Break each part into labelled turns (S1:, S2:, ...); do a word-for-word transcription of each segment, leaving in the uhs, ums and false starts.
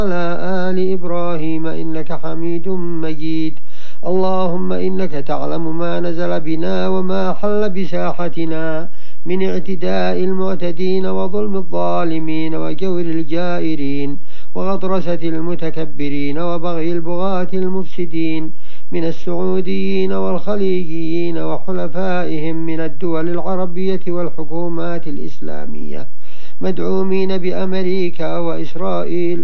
S1: وعلى آل إبراهيم إنك حميد مجيد. اللهم إنك تعلم ما نزل بنا وما حل بساحتنا من اعتداء المعتدين وظلم الظالمين وجور الجائرين وغطرسة المتكبرين وبغي البغاة المفسدين من السعوديين والخليجيين وحلفائهم من الدول العربية والحكومات الإسلامية مدعومين بأمريكا وإسرائيل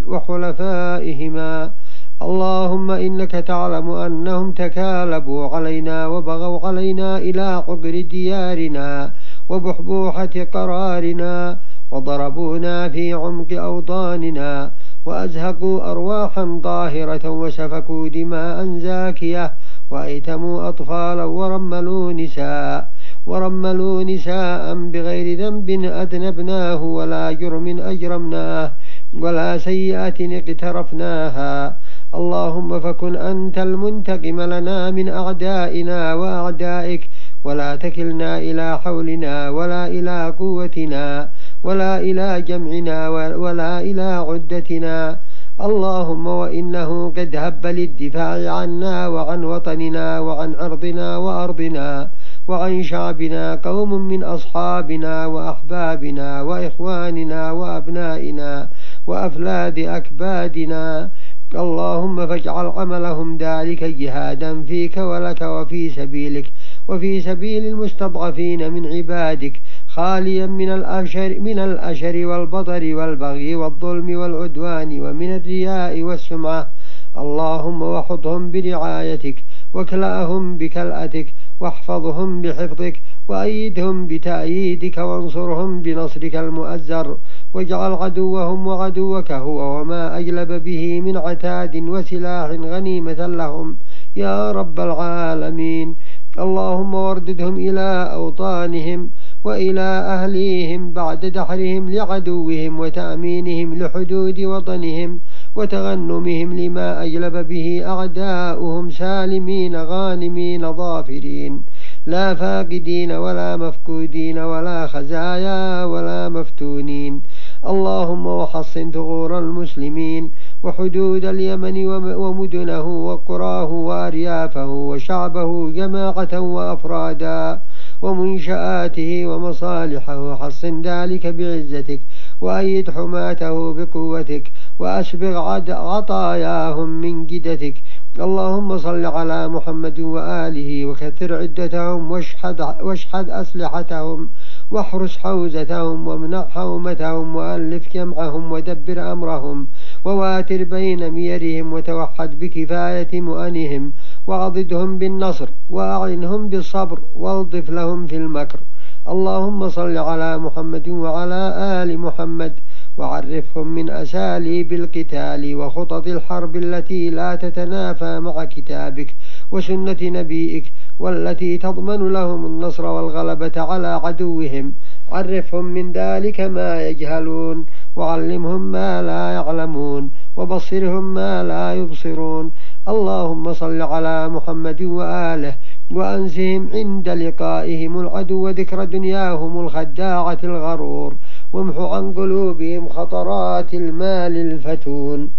S1: وحلفائهما. اللهم إنك تعلم أنهم تكالبوا علينا وبغوا علينا إلى عقر ديارنا وبحبوحة قرارنا وضربونا في عمق أوطاننا وأزهقوا أرواحا طاهرة وسفكوا دماء زاكية وأيتموا أطفالا ورملوا نساء ورملوا نساء بغير ذنب أذنبناه ولا جرم أجرمناه ولا سيئة اقترفناها. اللهم فكن أنت المنتقم لنا من أعدائنا وأعدائك ولا تكلنا إلى حولنا ولا إلى قوتنا ولا إلى جمعنا ولا إلى عدتنا. اللهم وإنه قد هب للدفاع عنا وعن وطننا وعن عرضنا وأرضنا وعن شعبنا قوم من أصحابنا وأحبابنا وإخواننا وأبنائنا وأفلاد أكبادنا. اللهم فاجعل عملهم ذلك جهادا فيك ولك وفي سبيلك وفي سبيل المستضعفين من عبادك خاليا من الأشر, من الأشر والبطر والبغي والظلم والعدوان ومن الرياء والسمعة. اللهم وحطهم برعايتك وكلأهم بكلأتك واحفظهم بحفظك وأيدهم بتأييدك وانصرهم بنصرك المؤزر واجعل عدوهم وعدوك هو وما أجلب به من عتاد وسلاح غنيمة لهم يا رب العالمين. اللهم وارددهم إلى أوطانهم وإلى أهليهم بعد دحرهم لعدوهم وتأمينهم لحدود وطنهم وتغنمهم لما أجلب به أعداؤهم سالمين غانمين ظافرين لا فاقدين ولا مفقودين ولا خزايا ولا مفتونين. اللهم وحصن ثغور المسلمين وحدود اليمن ومدنه وقراه وأريافه وشعبه جماعة وأفرادا ومنشآته ومصالحه. حصن ذلك بعزتك وأيد حماته بقوتك وأسبغ عطاياهم من جدتك. اللهم صل على محمد وآله وكثر عدتهم واشحذ, واشحذ أسلحتهم واحرس حوزتهم وامنع حومتهم وألف جمعهم ودبر أمرهم وواتر بين ميرهم وتوحد بكفاية مؤنهم وعضدهم بالنصر وأعنهم بالصبر والطف لهم في المكر. اللهم صل على محمد وعلى آل محمد وعرفهم من أساليب القتال وخطط الحرب التي لا تتنافى مع كتابك وسنة نبيك والتي تضمن لهم النصر والغلبة على عدوهم. عرفهم من ذلك ما يجهلون وعلمهم ما لا يعلمون وبصرهم ما لا يبصرون. اللهم صل على محمد وآله وأنسهم عند لقائهم العدو ذكر دنياهم الخداعة الغرور وامحو عن قلوبهم خطرات المال الفتون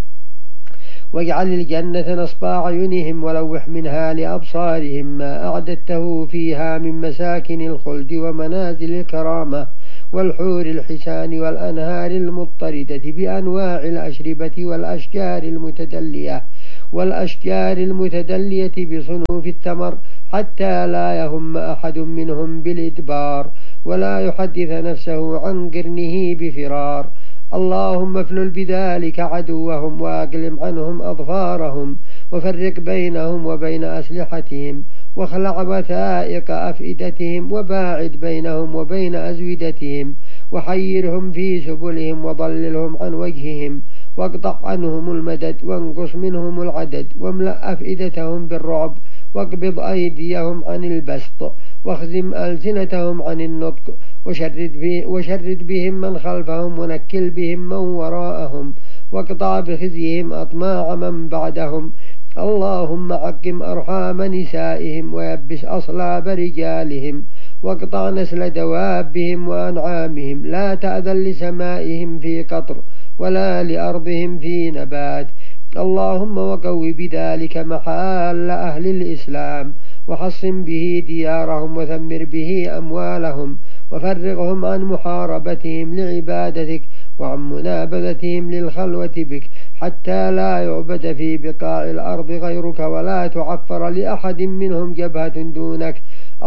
S1: واجعل الجنة نصب أعينهم ولوح منها لأبصارهم ما أعددته فيها من مساكن الخلد ومنازل الكرامة والحور الحسان والأنهار المضطردة بأنواع الأشربة والأشجار المتدلية والأشجار المتدلية بصنوف التمر حتى لا يهم أحد منهم بالإدبار ولا يحدث نفسه عن قرنه بفرار. اللهم افلل بذلك عدوهم وأقلم عنهم أظفارهم وفرق بينهم وبين أسلحتهم واخلع وثائق أفئدتهم وباعد بينهم وبين أزودتهم وحيرهم في سبلهم وضللهم عن وجههم واقطع عنهم المدد وانقص منهم العدد واملأ أفئدتهم بالرعب واقبض أيديهم عن البسط واخزم ألسنتهم عن النطق وشرد, به وشرد بهم من خلفهم ونكل بهم من وراءهم واقطع بخزيهم أطماع من بعدهم. اللهم عقم أرحام نسائهم ويبس أصلاب رجالهم واقطع نسل دوابهم وأنعامهم لا تأذن لسمائهم في قطر ولا لأرضهم في نبات. اللهم وقو بذلك محال أهل الإسلام، وحصن به ديارهم، وثمر به أموالهم، وفرغهم عن محاربتهم لعبادتك وعن منابذتهم للخلوة بك، حتى لا يعبد في بقاع الأرض غيرك، ولا تعفر لأحد منهم جبهة دونك.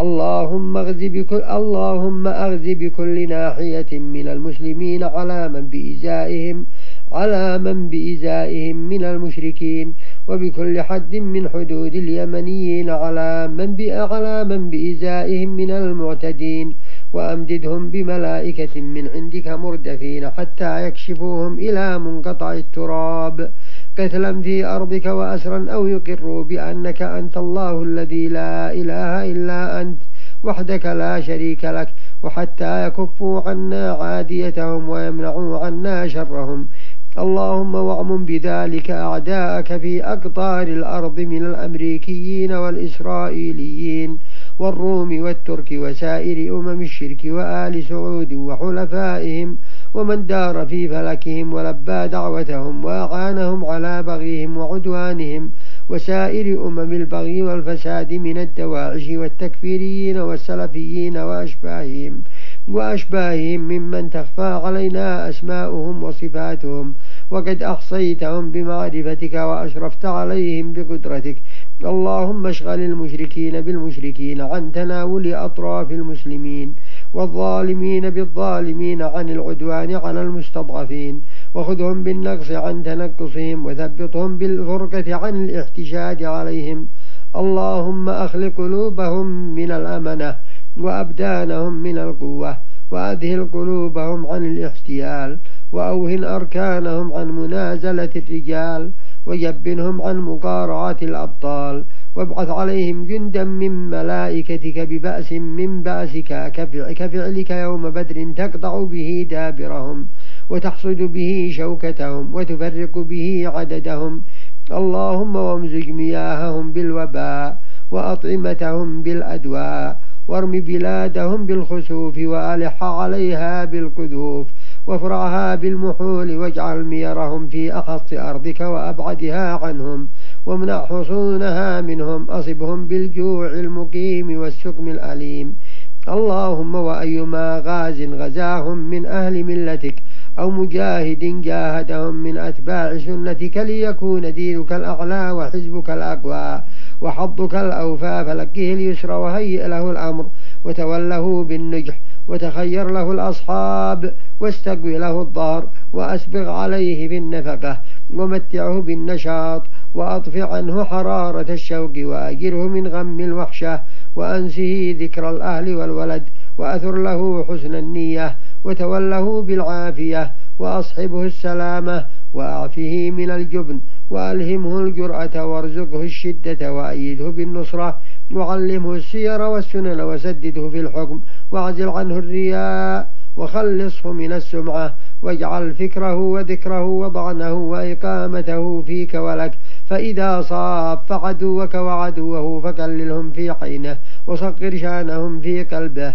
S1: اللهم أغز بكل, اللهم أغز بكل ناحية من المسلمين على من بإزائهم على من بإزائهم من المشركين، وبكل حد من حدود اليمنيين على من على من بإزائهم من المعتدين، وأمددهم بملائكة من عندك مردفين حتى يكشفوهم إلى منقطع التراب قتلا في أرضك وأسرا، أو يقروا بأنك أنت الله الذي لا إله إلا أنت وحدك لا شريك لك، وحتى يكفوا عنا عاديتهم ويمنعوا عنا شرهم. اللهم واعمم بذلك أعداءك في أقطار الأرض من الأمريكيين والإسرائيليين والروم والترك وسائر أمم الشرك وآل سعود وحلفائهم، ومن دار في فلكهم ولبى دعوتهم وأعانهم على بغيهم وعدوانهم، وسائر أمم البغي والفساد من الدواعش والتكفيريين والسلفيين وأشباههم وأشباههم ممن تخفى علينا أسماؤهم وصفاتهم، وقد أحصيتهم بمعرفتك وأشرفت عليهم بقدرتك. اللهم اشغل المشركين بالمشركين عن تناول أطراف المسلمين، والظالمين بالظالمين عن العدوان على المستضعفين، وخذهم بالنقص عن تنقصهم، وثبطهم بالفرقة عن الاحتشاد عليهم. اللهم أخلق قلوبهم من الأمنة، وأبدانهم من القوة، وأذهل قلوبهم عن الاحتيال، وأوهن أركانهم عن منازلة الرجال، وجبنهم عن مقارعة الأبطال، وابعث عليهم جندا من ملائكتك ببأس من بأسك كفعلك يوم بدر، تقطع به دابرهم، وتحصد به شوكتهم، وتفرق به عددهم. اللهم وامزج مياههم بالوباء، وأطعمتهم بالأدواء، وارم بلادهم بالخسوف، وألح عليها بالقذوف، وافرعها بالمحول، واجعل ميرهم في أخص أرضك وأبعدها عنهم، وامنع حصونها منهم، أصبهم بالجوع المقيم والسقم الأليم. اللهم وأيما غاز غزاهم من أهل ملتك، أو مجاهد جاهدهم من أتباع سنتك، ليكون دينك الأعلى وحزبك الأقوى وحظك الأوفى، فلقه اليسر وهيئ له الأمر، وتوله بالنجح، وتخير له الأصحاب، واستقوي له الظهر، وأسبغ عليه بالنفقة، ومتعه بالنشاط، وأطفئ عنه حرارة الشوق، وأجره من غم الوحشة، وأنسه ذكر الأهل والولد، وأثر له حسن النية، وتوله بالعافية، وأصحبه السلامة، وأعفه من الجبن، وألهمه الجرأة، وارزقه الشدة، وأيده بالنصرة، وعلمه السير والسنن، وسدده في الحكم، واعزل عنه الرياء، وخلصه من السمعة، واجعل فكره وذكره وضعنه وإقامته فيك ولك. فإذا صاف عدوك وعدوه فكللهم في عينه، وصغر شانهم في قلبه،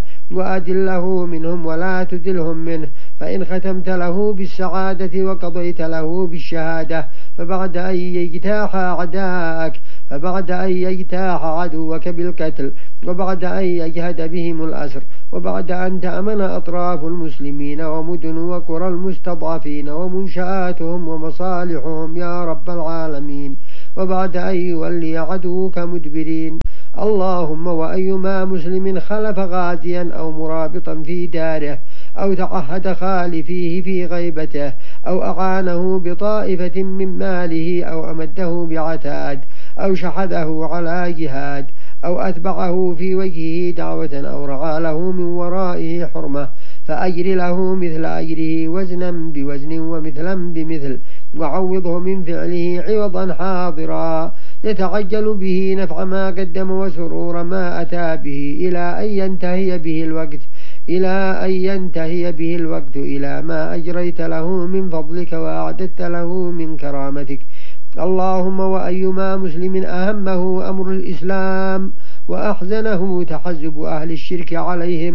S1: وأدله منهم ولا تدلهم منه. فإن ختمت له بالسعادة وقضيت له بالشهادة، فبعد أن يجتاح أعداءك فبعد أن يجتاح عدوك بالقتل، وبعد أن يجهد بهم الأسر، وبعد أن تأمن أطراف المسلمين ومدن وقرى المستضعفين ومنشآتهم ومصالحهم يا رب العالمين، وبعد أن يولي عدوك مدبرين. اللهم وأيما مسلم خلف غازيا أو مرابطا في داره، أو تعهد خالفيه في غيبته، أو أعانه بطائفة من ماله، أو أمده بعتاد، أو شحذه على جهاد، أو أتبعه في وجهه دعوة، أو رعى له من ورائه حرمة، فأجر له مثل أجره وزنا بوزن ومثلا بمثل، وعوضه من فعله عوضا حاضرا يتعجل به نفع ما قدم وسرور ما أتى به، إلى أن ينتهي به الوقت إلى أن ينتهي به الوقت إلى ما أجريت له من فضلك وأعددت له من كرامتك. اللهم وأيما مسلم أهمه أمر الإسلام وأحزنه تحزب أهل الشرك عليهم،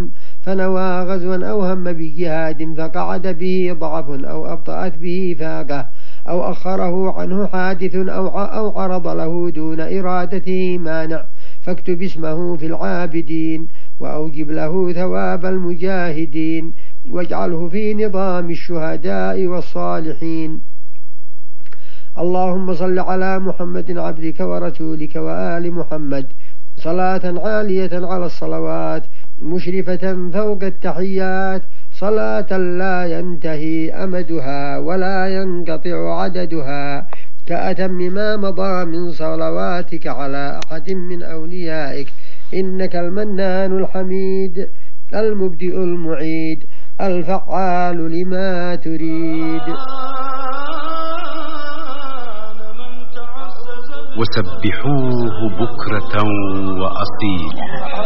S1: فنوى غزوا أو هم بجهاد فقعد به ضعف أو أبطأت به فاقة أو أخره عنه حادث أو عرض له دون إرادته مانع فاكتب اسمه في العابدين وأوجب له ثواب المجاهدين واجعله في نظام الشهداء والصالحين. اللهم صل على محمد عبدك ورسولك وآل محمد صلاة عالية على الصلوات مشرفة فوق التحيات صلاة لا ينتهي أمدها ولا ينقطع عددها كأتم ما مضى من صلواتك على أحد من أوليائك إنك المنان الحميد المبدئ المعيد الفعال لما تريد.
S2: وسبحوه بكرة وأصيلا.